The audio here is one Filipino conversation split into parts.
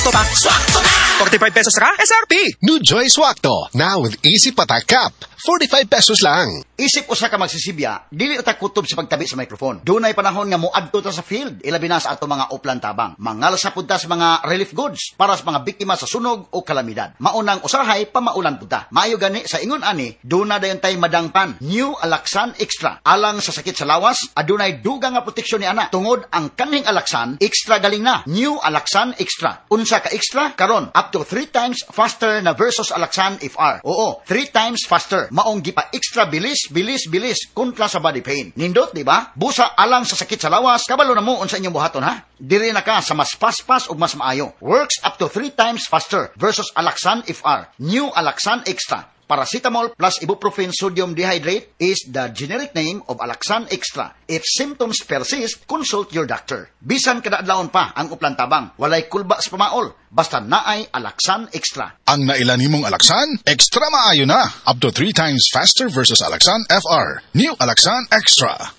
Swakto pack. Swakto na! 45 pesos ka? SRP! New Joy Swakto, now with Easy Patak Cup. 45 pesos lang. Isip usa ka magsisibya, dili uta kutob sa pagtabi sa microphone. Dunay panahon nga moadto ta sa field, ilabi na sa ato mga uplan tabang. Mangal sa punta sa mga relief goods para sa mga biktima sa sunog o kalamidad. Maunang usahay pamaulan punta. Maayo gani sa ingon ani, duna dayon tay madangpan. New Alaxan Extra. Alang sa sakit sa lawas, adunay dugang nga proteksyon ni ana. Tungod ang kaning Alaxan, extra galing na. New Alaxan Extra. Unsa ka extra? Karon up to 3 times faster na versus Alaxan FR. Oo, 3 times faster. Maong gipa extra bilis kontra sa body pain. Nindot, di ba? Busa alang sa sakit sa lawas, kabalo na mo unsa inyong buhaton ha? Diri na ka sa mas fast ug mas maayo. Works up to 3 times faster versus Alaxan FR. New Alaxan Extra. Paracetamol plus ibuprofen sodium dehydrate is the generic name of Alaxan Extra. If symptoms persist, consult your doctor. Bisan kada adlawon pa ang uplan tabang, walay kulba sa pamaol, basta naay Alaxan Extra. Ang nailan nimong Alaxan, extra maayo na. Up to 3 times faster versus Alaxan FR. New Alaxan Extra.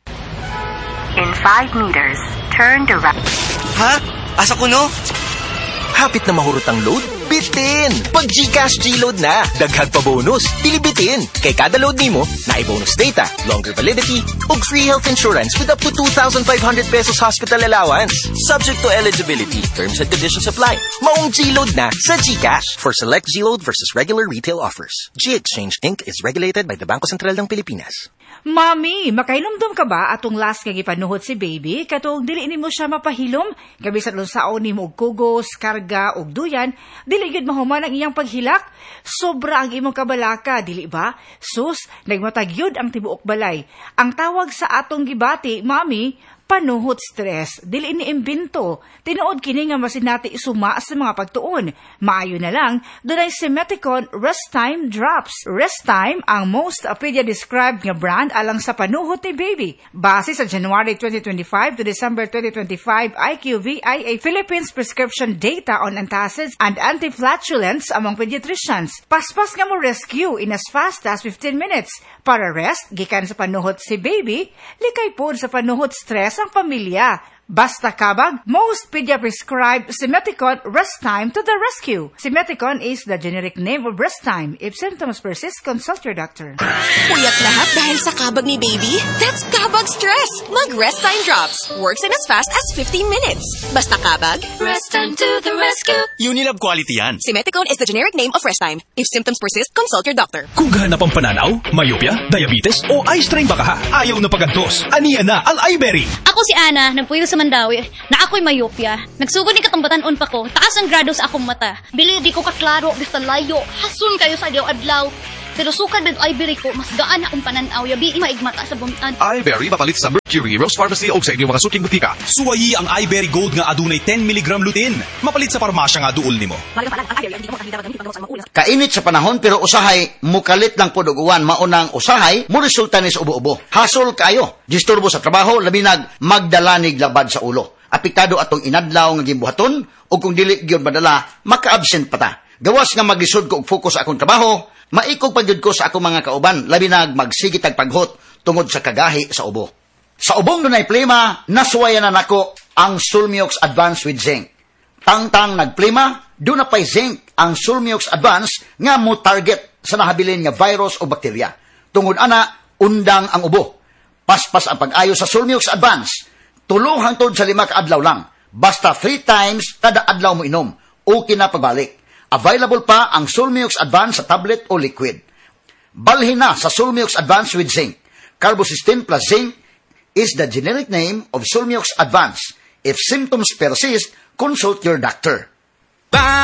In 5 meters, turn to right. Ha? Asa ko no? Hapit na mahurot ang load? Bitin! Pag GCash G-Load na, daghan pa bonus, dilibitin. Kay kada load nimo, na-bonus data, longer validity, ug free health insurance with up to 2,500 pesos hospital allowance. Subject to eligibility, terms and conditions apply. Maong G-Load na sa GCash. For select G-Load versus regular retail offers. G-Exchange Inc. is regulated by the Bangko Sentral ng Pilipinas. Mami, makainomdom ka ba atong last kag ipanuhot si baby? Katong dili nimo siya mapahilom, gabi sa lunsaon nimo og kugos, karga og duyan, dili gyud mahuman ang iyang paghilak. Sobra ang imong kabalaka, dili ba? Sus, nagmatag yun ang tibuok balay. Ang tawag sa atong gibati, Mami, panuhot stress, dili ni imbento. Tinuod kini nga masinati isuma sa mga pagtuon. Maayo na lang, dunay Simeticon Rest Time Drops. Rest Time ang most pedia-described nga brand alang sa panuhot ni baby. Base sa January 2025 to December 2025 IQVIA Philippines prescription data on antacids and anti-flatulence among pediatricians. Paspas nga mo rescue in as fast as 15 minutes. Para rest, gikan sa panuhot si baby, likay po sa panuhot stress ang pamilya. Basta kabag, most pedia-prescribed Simeticon Rest Time to the rescue. Simeticon is the generic name of Rest Time. If symptoms persist, consult your doctor. Puyat lahat dahil sa kabag ni baby? That's kabag stress! Mag-Rest Time Drops. Works in as fast as 15 minutes. Basta kabag, Rest Time to the rescue. Unilab quality yan. Simeticon is the generic name of Rest Time. If symptoms persist, consult your doctor. Kung gahanap ang pananaw, myopia, diabetes, o eye strain baka ayaw na pagantos, aniya na ang iBerry. Ako si Ana, nagpuyo sa Mandawi, na ako'y myopia. Nagsugod ni katambatan-on pa ko, taas ang grado sa akong mata. Bili di ko kaklaro, basta layo, hasun kayo sa adlaw-adlaw. Pero sukad med iBerry ko, mas gaan akong pananaw, yabi maigmata sa bumitan. iBerry mapalit sa Mercury, Rose Pharmacy o sa inyong mga suking butika. Suwayi ang iBerry Gold nga adunay 10 mg lutein. Mapalit sa parmasya nga duol nimo. Kainit sa panahon pero usahay mukalit lang pod og uwan, maunang usahay mo resulta ni sa ubo-ubo. Hasol kayo, disturbo sa trabaho, labi nag magdalanig labad sa ulo. Apektado atong inadlaw nga gimbuhaton o kung dili gyud madala, maka-absent pa ta. Gawas nga maglisod ko og focus sa akong trabaho, maikog pagyud ko sa akong mga kauban, labi nag magsigit og paghot tungod sa kagahi sa ubo. Sa ubong dunay plema, nasuwayan na nako ang Sulmiox Advance with Zinc. Tangtang nagplema, doon na pa'y zinc ang Sulmiox Advance nga mo target sa nahabilin nga virus o bakterya. Tungod ana, undang ang ubo. Paspas ang pag-ayo sa Sulmiox Advance. 3 hangtod sa 5 kaadlaw lang. Basta 3 times kada adlaw mo inom. Okay na pagbalik. Available pa ang Sulmiox Advance sa tablet o liquid. Balhin na sa Sulmiox Advance with Zinc. Carbocysteine plus zinc is the generic name of Sulmiox Advance. If symptoms persist, consult your doctor.